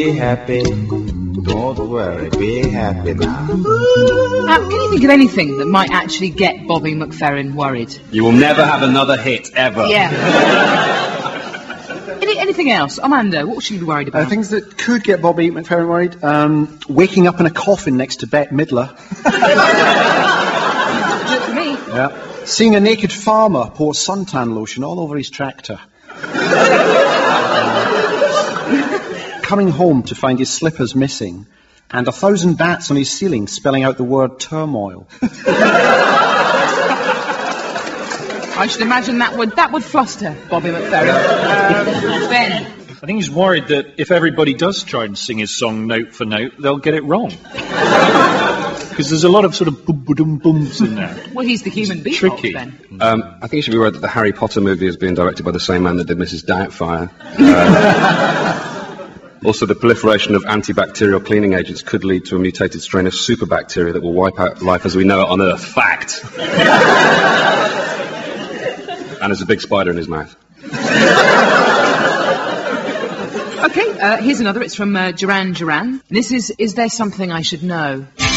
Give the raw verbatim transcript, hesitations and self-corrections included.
Be happy. Don't worry. Be happy now. Uh, can you think of anything that might actually get Bobby McFerrin worried? You will never have another hit, ever. Yeah. Any, anything else? Amanda, what was she worried about? Uh, things that could get Bobby McFerrin worried. Um, waking up in a coffin next to Bette Midler. Good for me. Yeah. Seeing a naked farmer pour suntan lotion all over his tractor. Coming home to find his slippers missing and a thousand bats on his ceiling spelling out the word turmoil. I should imagine that would that would fluster Bobby McFerrin. Um, Ben. I think he's worried that if everybody does try and sing his song note for note, they'll get it wrong. Because there's a lot of sort of boom-boom-booms in there. Well, he's the human beatbox, tricky. Ben. Um, I think you should be worried that the Harry Potter movie is being directed by the same man that did Missus Doubtfire. Uh, also, the proliferation of antibacterial cleaning agents could lead to a mutated strain of superbacteria that will wipe out life as we know it on Earth. Fact! And there's a big spider in his mouth. Okay, uh, here's another. It's from uh, Duran Duran. This is, is there something I should know?